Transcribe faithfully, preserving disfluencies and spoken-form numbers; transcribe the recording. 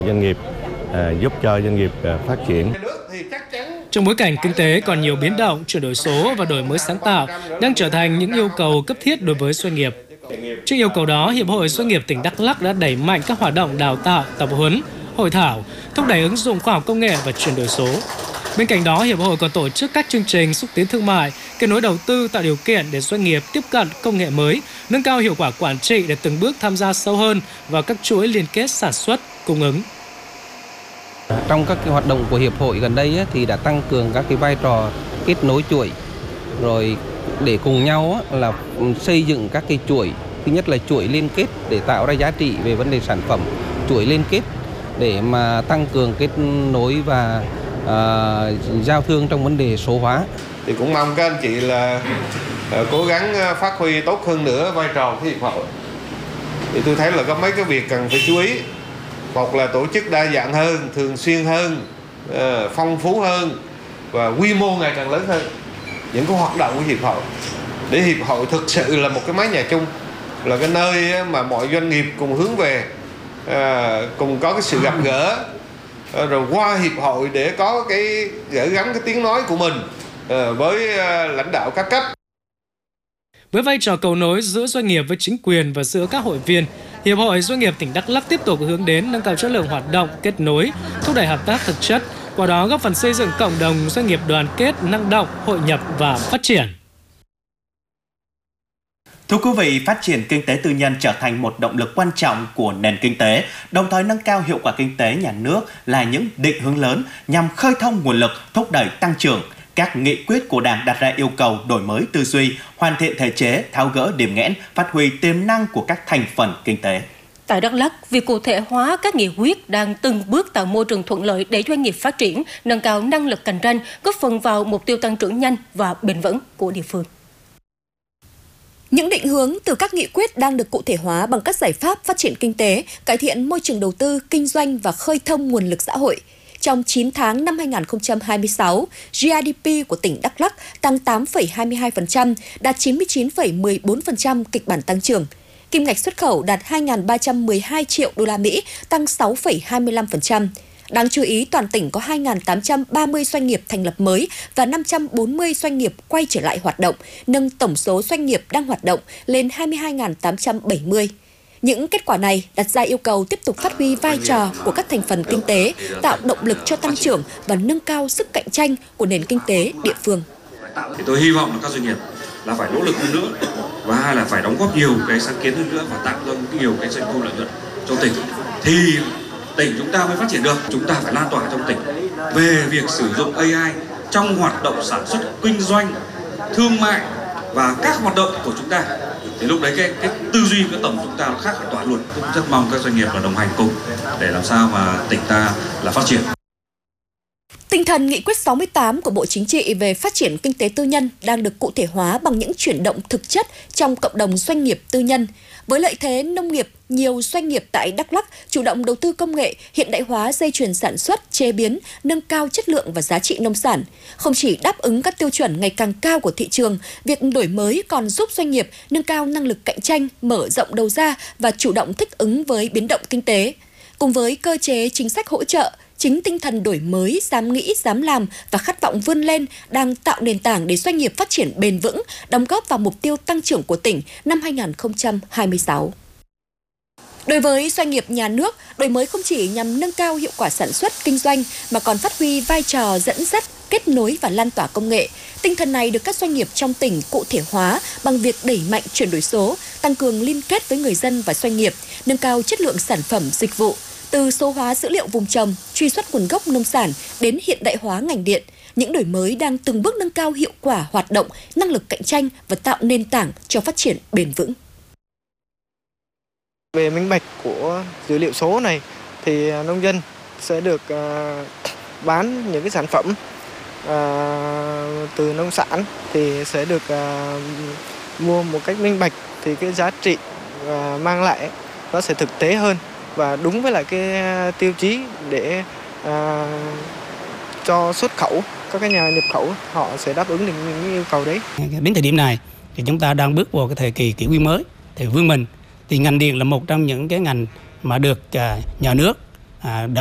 Doanh nghiệp à, giúp cho doanh nghiệp à, phát triển. Trong bối cảnh kinh tế còn nhiều biến động, chuyển đổi số và đổi mới sáng tạo đang trở thành những yêu cầu cấp thiết đối với doanh nghiệp. Trước yêu cầu đó, Hiệp hội Doanh nghiệp tỉnh Đắk Lắk đã đẩy mạnh các hoạt động đào tạo, tập huấn, hội thảo, thúc đẩy ứng dụng khoa học công nghệ và chuyển đổi số. Bên cạnh đó, Hiệp hội còn tổ chức các chương trình xúc tiến thương mại, kết nối đầu tư, tạo điều kiện để doanh nghiệp tiếp cận công nghệ mới, nâng cao hiệu quả quản trị để từng bước tham gia sâu hơn vào các chuỗi liên kết sản xuất, cung ứng. Trong các cái hoạt động của hiệp hội gần đây thì đã tăng cường các cái vai trò kết nối chuỗi, rồi để cùng nhau là xây dựng các cái chuỗi. Thứ nhất là chuỗi liên kết để tạo ra giá trị về vấn đề sản phẩm, chuỗi liên kết để mà tăng cường kết nối và uh, giao thương trong vấn đề số hóa. Thì cũng mong các anh chị là uh, cố gắng phát huy tốt hơn nữa vai trò của hiệp hội. Thì tôi thấy là có mấy cái việc cần phải chú ý. Một là tổ chức đa dạng hơn, thường xuyên hơn, uh, phong phú hơn và quy mô ngày càng lớn hơn những cái hoạt động của hiệp hội, để hiệp hội thực sự là một cái mái nhà chung, là cái nơi mà mọi doanh nghiệp cùng hướng về, uh, cùng có cái sự gặp gỡ, uh, rồi qua hiệp hội để có cái gửi gắm cái tiếng nói của mình uh, với uh, lãnh đạo các cấp. Với vai trò cầu nối giữa doanh nghiệp với chính quyền và giữa các hội viên, Hiệp hội Doanh nghiệp tỉnh Đắk Lắk tiếp tục hướng đến nâng cao chất lượng hoạt động, kết nối, thúc đẩy hợp tác thực chất, qua đó góp phần xây dựng cộng đồng doanh nghiệp đoàn kết, năng động, hội nhập và phát triển. Thưa quý vị, phát triển kinh tế tư nhân trở thành một động lực quan trọng của nền kinh tế, đồng thời nâng cao hiệu quả kinh tế nhà nước là những định hướng lớn nhằm khơi thông nguồn lực, thúc đẩy tăng trưởng. Các nghị quyết của Đảng đặt ra yêu cầu đổi mới tư duy, hoàn thiện thể chế, tháo gỡ điểm nghẽn, phát huy tiềm năng của các thành phần kinh tế. Tại Đắk Lắk, việc cụ thể hóa các nghị quyết đang từng bước tạo môi trường thuận lợi để doanh nghiệp phát triển, nâng cao năng lực cạnh tranh, góp phần vào mục tiêu tăng trưởng nhanh và bền vững của địa phương. Những định hướng từ các nghị quyết đang được cụ thể hóa bằng các giải pháp phát triển kinh tế, cải thiện môi trường đầu tư, kinh doanh và khơi thông nguồn lực xã hội. Trong chín tháng năm hai nghìn không trăm hai mươi sáu, giê đê pê của tỉnh Đắk Lắk tăng tám phẩy hai mươi hai phần trăm, đạt chín mươi chín phẩy mười bốn phần trăm kịch bản tăng trưởng. Kim ngạch xuất khẩu đạt hai nghìn ba trăm mười hai triệu đô la Mỹ, tăng sáu phẩy hai mươi lăm phần trăm. Đáng chú ý, toàn tỉnh có hai nghìn tám trăm ba mươi doanh nghiệp thành lập mới và năm trăm bốn mươi doanh nghiệp quay trở lại hoạt động, nâng tổng số doanh nghiệp đang hoạt động lên hai mươi hai nghìn tám trăm bảy mươi. Những kết quả này đặt ra yêu cầu tiếp tục phát huy vai trò của các thành phần kinh tế, tạo động lực cho tăng trưởng và nâng cao sức cạnh tranh của nền kinh tế địa phương. Thì tôi hy vọng là các doanh nghiệp là phải nỗ lực hơn nữa, và hai là phải đóng góp nhiều cái sáng kiến hơn nữa và tạo ra nhiều cái doanh thu lợi nhuận trong tỉnh, thì tỉnh chúng ta mới phát triển được. Chúng ta phải lan tỏa trong tỉnh về việc sử dụng a i trong hoạt động sản xuất, kinh doanh, thương mại và các hoạt động của chúng ta. Thì lúc đấy cái, cái tư duy của tổng chúng ta nó khác hoàn toàn luôn. Cũng rất mong các doanh nghiệp là đồng hành cùng để làm sao mà tỉnh ta là phát triển. Tinh thần nghị quyết sáu mươi tám của Bộ Chính trị về phát triển kinh tế tư nhân đang được cụ thể hóa bằng những chuyển động thực chất trong cộng đồng doanh nghiệp tư nhân. Với lợi thế nông nghiệp, nhiều doanh nghiệp tại Đắk Lắk chủ động đầu tư công nghệ, hiện đại hóa dây chuyền sản xuất, chế biến, nâng cao chất lượng và giá trị nông sản. Không chỉ đáp ứng các tiêu chuẩn ngày càng cao của thị trường, việc đổi mới còn giúp doanh nghiệp nâng cao năng lực cạnh tranh, mở rộng đầu ra và chủ động thích ứng với biến động kinh tế. Cùng với cơ chế chính sách hỗ trợ, chính tinh thần đổi mới, dám nghĩ, dám làm và khát vọng vươn lên đang tạo nền tảng để doanh nghiệp phát triển bền vững, đóng góp vào mục tiêu tăng trưởng của tỉnh năm hai nghìn không trăm hai mươi sáu. Đối với doanh nghiệp nhà nước, đổi mới không chỉ nhằm nâng cao hiệu quả sản xuất, kinh doanh mà còn phát huy vai trò dẫn dắt, kết nối và lan tỏa công nghệ. Tinh thần này được các doanh nghiệp trong tỉnh cụ thể hóa bằng việc đẩy mạnh chuyển đổi số, tăng cường liên kết với người dân và doanh nghiệp, nâng cao chất lượng sản phẩm, dịch vụ. Từ số hóa dữ liệu vùng trồng, truy xuất nguồn gốc nông sản đến hiện đại hóa ngành điện, những đổi mới đang từng bước nâng cao hiệu quả hoạt động, năng lực cạnh tranh và tạo nền tảng cho phát triển bền vững. Về minh bạch của dữ liệu số này thì nông dân sẽ được uh, bán những cái sản phẩm uh, từ nông sản thì sẽ được uh, mua một cách minh bạch, thì cái giá trị uh, mang lại nó sẽ thực tế hơn và đúng với lại cái tiêu chí để à, cho xuất khẩu, các cái nhà nhập khẩu họ sẽ đáp ứng được những yêu cầu đấy. Đến thời điểm này thì chúng ta đang bước vào cái thời kỳ kỷ nguyên mới, thì vươn mình thì ngành điện là một trong những cái ngành mà được uh, nhà nước à,